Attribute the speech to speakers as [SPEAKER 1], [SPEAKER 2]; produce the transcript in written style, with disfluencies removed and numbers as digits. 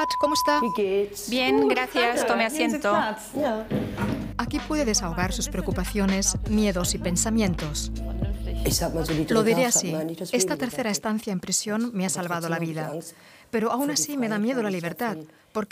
[SPEAKER 1] Pat, ¿cómo está?
[SPEAKER 2] Bien, gracias. Tome asiento.
[SPEAKER 1] Aquí puede desahogar sus preocupaciones, miedos y pensamientos. Lo diré así, esta tercera estancia en prisión me ha salvado la vida, pero aún así me da miedo la libertad, porque